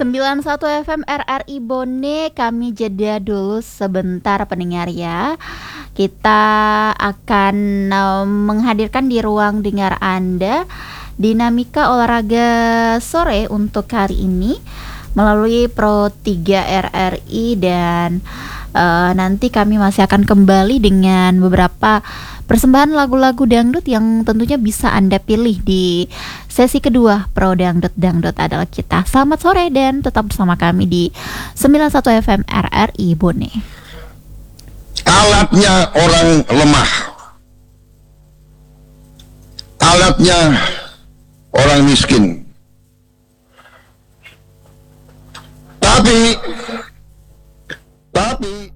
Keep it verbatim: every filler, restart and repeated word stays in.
sembilan puluh satu F M R R I Bone, kami jeda dulu sebentar pendengar ya. Kita akan uh, menghadirkan di ruang dengar Anda dinamika olahraga sore untuk kali ini melalui Pro tiga R R I dan uh, nanti kami masih akan kembali dengan beberapa persembahan lagu-lagu dangdut yang tentunya bisa Anda pilih di sesi kedua Pro Dangdut Dangdut adalah kita. Selamat sore dan tetap bersama kami di sembilan puluh satu F M R R I Bone. Alatnya orang lemah, alatnya orang miskin. Tapi, tapi